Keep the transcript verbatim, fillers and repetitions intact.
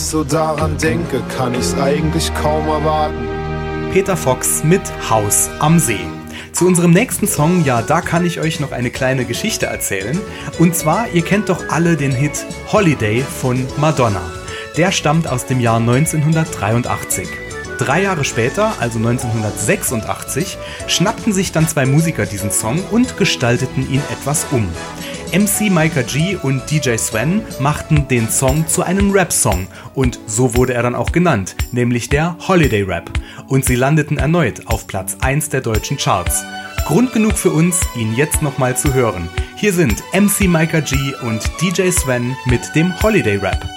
so daran denke, kann ich's eigentlich kaum erwarten. Peter Fox mit Haus am See. Zu unserem nächsten Song, ja, da kann ich euch noch eine kleine Geschichte erzählen. Und zwar, ihr kennt doch alle den Hit Holiday von Madonna. Der stammt aus dem Jahr neunzehnhundertdreiundachtzig. Drei Jahre später, also neunzehnhundertsechsundachtzig, schnappten sich dann zwei Musiker diesen Song und gestalteten ihn etwas um. M C Micah G und D J Sven machten den Song zu einem Rap-Song und so wurde er dann auch genannt, nämlich der Holiday Rap. Und sie landeten erneut auf Platz eins der deutschen Charts. Grund genug für uns, ihn jetzt nochmal zu hören. Hier sind M C Micah G und D J Sven mit dem Holiday Rap.